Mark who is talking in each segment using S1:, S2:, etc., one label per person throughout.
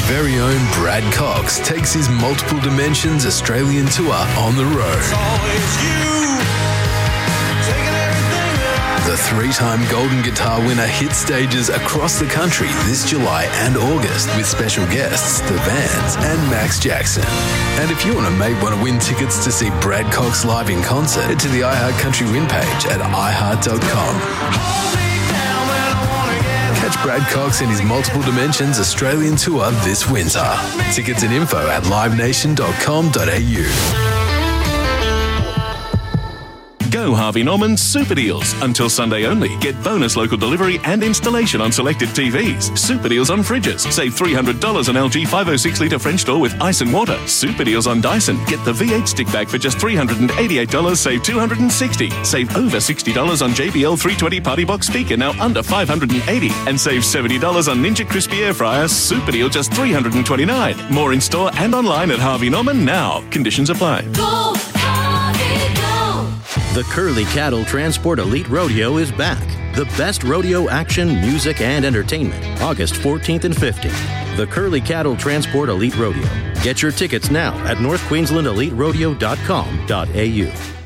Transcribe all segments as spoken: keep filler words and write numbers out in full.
S1: very own Brad Cox takes his Multiple Dimensions Australian tour on the road. The three-time Golden Guitar winner hit stages across the country this July and August with special guests, The Vans and Max Jackson. And if you and a mate want to win tickets to see Brad Cox live in concert, head to the iHeart Country win page at i heart dot com. Catch Brad Cox in his Multiple Dimensions Australian tour this winter. Tickets and info at live nation dot com dot a u.
S2: Go Harvey Norman Super Deals. Until Sunday only. Get bonus local delivery and installation on selected T Vs. Super Deals on fridges. Save three hundred dollars on L G five oh six litre French door with ice and water. Super Deals on Dyson. Get the V eight stick bag for just three hundred eighty-eight dollars. Save two hundred sixty dollars. Save over sixty dollars on J B L three twenty Party Box speaker, now under five hundred eighty dollars. And save seventy dollars on Ninja Crispy Air Fryer. Super Deal just three hundred twenty-nine dollars. More in store and online at Harvey Norman now. Conditions apply.
S3: Go, Harvey, go!
S4: The Curly Cattle Transport Elite Rodeo is back. The best rodeo action, music, and entertainment. August fourteenth and fifteenth. The Curly Cattle Transport Elite Rodeo. Get your tickets now at north queensland elite rodeo dot com dot a u.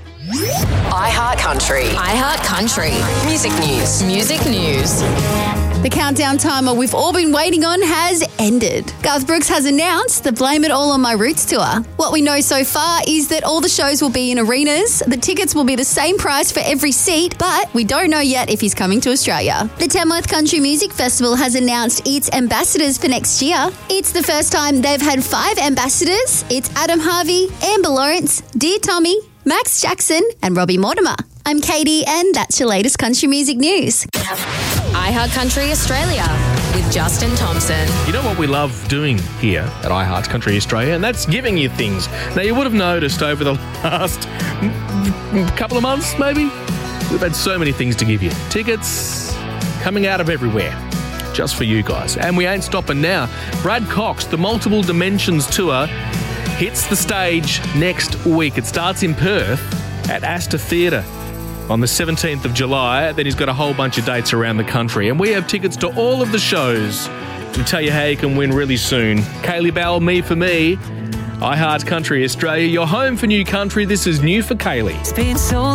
S5: iHeart Country.
S6: iHeart Country.
S5: Music news.
S6: Music news.
S7: The countdown timer we've all been waiting on has ended. Garth Brooks has announced the Blame It All on My Roots tour. What we know so far is that all the shows will be in arenas, the tickets will be the same price for every seat, but we don't know yet if he's coming to Australia. The Tamworth Country Music Festival has announced its ambassadors for next year. It's the first time they've had five ambassadors. It's Adam Harvey, Amber Lawrence, Dear Tommy, Max Jackson and Robbie Mortimer. I'm Katie and that's your latest country music news.
S6: iHeart Country Australia with Justin Thompson.
S8: You know what we love doing here at iHeart Country Australia, and that's giving you things. Now, you would have noticed over the last couple of months, maybe, we've had so many things to give you. Tickets coming out of everywhere, just for you guys. And we ain't stopping now. Brad Cox, the Multiple Dimensions Tour, hits the stage next week. It starts in Perth at Astor Theatre on the seventeenth of July. Then he's got a whole bunch of dates around the country. And we have tickets to all of the shows. We'll tell you how you can win really soon. Kaylee Bowell, Me For Me, iHeart Country Australia, your home for new country. This is New for Kaylee.
S9: It's been so